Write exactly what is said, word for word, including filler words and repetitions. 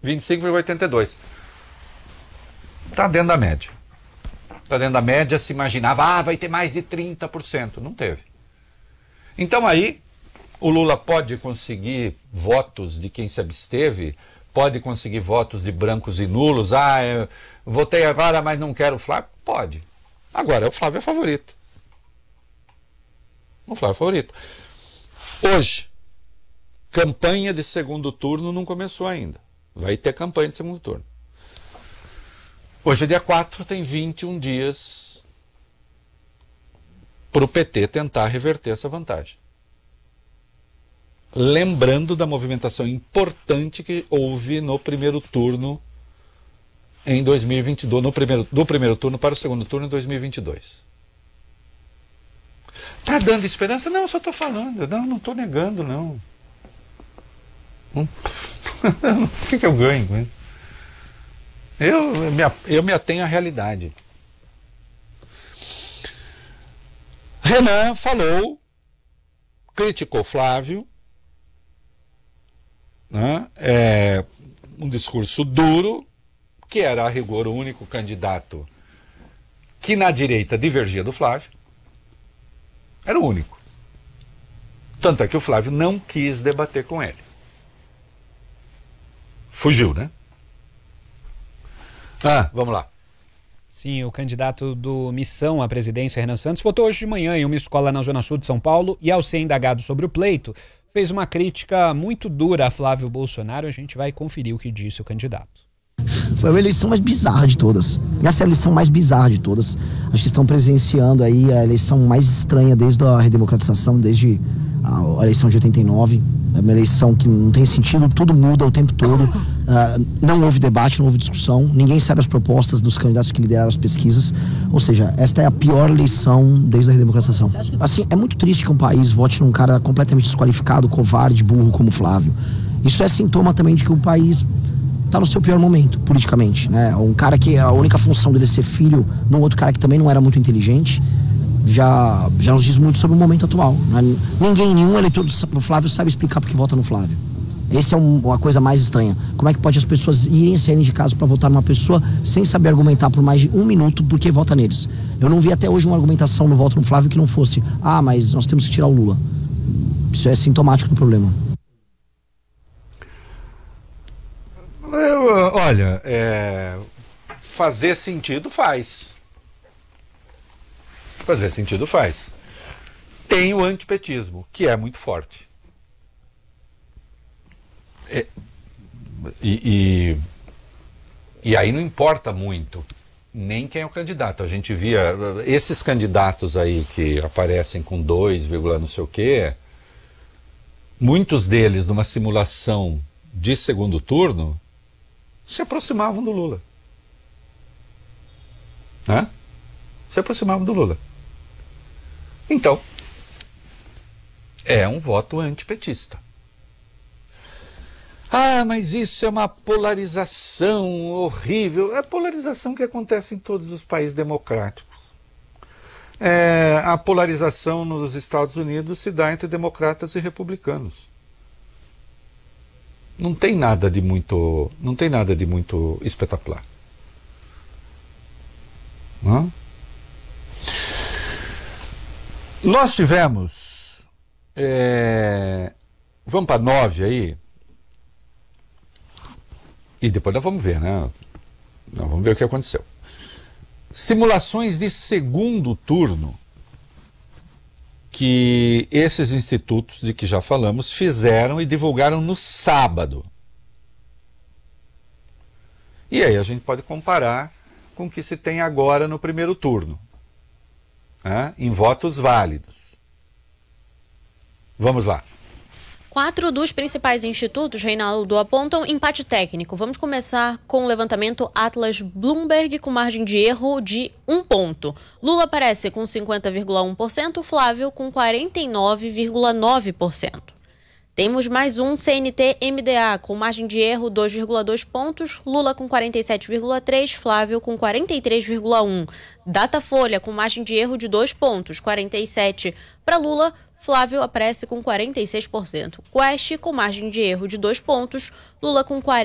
vinte e cinco vírgula oitenta e dois. Está dentro da média. Está dentro da média, se imaginava, ah, vai ter mais de trinta por cento. Não teve. Então aí, o Lula pode conseguir votos de quem se absteve, pode conseguir votos de brancos e nulos. Ah, eu votei agora, mas não quero o Flávio. Pode. Agora, o Flávio é favorito. O Flávio é favorito. Hoje, campanha de segundo turno não começou ainda. Vai ter campanha de segundo turno. Hoje é dia quatro, tem vinte e um dias para o P T tentar reverter essa vantagem. Lembrando da movimentação importante que houve no primeiro turno em dois mil e vinte e dois, no primeiro, do primeiro turno para o segundo turno em dois mil e vinte e dois. Está dando esperança? Não, só estou falando. Não, não estou negando, não. O que, que eu ganho com isso? Eu me, eu me atenho à realidade. Renan falou, criticou Flávio, né? É, um discurso duro, que era a rigor o único candidato que na direita divergia do Flávio. Era o único. Tanto é que o Flávio não quis debater com ele. Fugiu, né? Ah, vamos lá. Sim, o candidato do Missão à presidência, Renan Santos, votou hoje de manhã em uma escola na Zona Sul de São Paulo e, ao ser indagado sobre o pleito, fez uma crítica muito dura a Flávio Bolsonaro. A gente vai conferir o que disse o candidato. Foi a eleição mais bizarra de todas. Essa é a eleição mais bizarra de todas. Acho que estão presenciando aí a eleição mais estranha desde a redemocratização, desde a eleição de oitenta e nove. É uma eleição que não tem sentido, tudo muda o tempo todo. Uh, não houve debate, não houve discussão. Ninguém sabe as propostas dos candidatos que lideraram as pesquisas. Ou seja, esta é a pior eleição desde a redemocratização. Assim, é muito triste que um país vote num cara completamente desqualificado, covarde, burro como Flávio. Isso é sintoma também de que o país está no seu pior momento, politicamente, né? Um cara que a única função dele é ser filho de um outro cara que também não era muito inteligente, já, já nos diz muito sobre o momento atual, né? Ninguém, nenhum eleitor do Flávio sabe explicar porque vota no Flávio. Essa é um, uma coisa mais estranha. Como é que pode as pessoas irem e saírem de casa para votar numa pessoa sem saber argumentar por mais de um minuto porque vota neles? Eu não vi até hoje uma argumentação no voto no Flávio que não fosse, ah, mas nós temos que tirar o Lula. Isso é sintomático do problema. Eu, olha, é, fazer sentido faz. Fazer sentido faz. Tem o antipetismo, que é muito forte. É, e, e, e aí não importa muito nem quem é o candidato. A gente via esses candidatos aí que aparecem com dois, não sei o quê, muitos deles numa simulação de segundo turno se aproximavam do Lula. Né? Se aproximavam do Lula. Então, é um voto antipetista. Ah, mas isso é uma polarização horrível. É a polarização que acontece em todos os países democráticos. É, a polarização nos Estados Unidos se dá entre democratas e republicanos. Não tem nada de muito, não tem nada de muito espetacular. Não? Nós tivemos, é, vamos para nove aí, e depois nós vamos ver, né? Nós vamos ver o que aconteceu. Simulações de segundo turno que esses institutos de que já falamos fizeram e divulgaram no sábado. E aí a gente pode comparar com o que se tem agora no primeiro turno, né, em votos válidos. Vamos lá. Quatro dos principais institutos, Reinaldo, apontam empate técnico. Vamos começar com o levantamento Atlas Bloomberg com margem de erro de um ponto. Lula aparece com cinquenta vírgula um por cento, Flávio com quarenta e nove vírgula nove por cento. Temos mais um C N T M D A com margem de erro dois vírgula dois pontos, Lula com quarenta e sete vírgula três, Flávio com quarenta e três vírgula um. Datafolha com margem de erro de dois pontos, quarenta e sete para Lula, Flávio aparece com quarenta e seis por cento. Quest com margem de erro de dois pontos, Lula com quarenta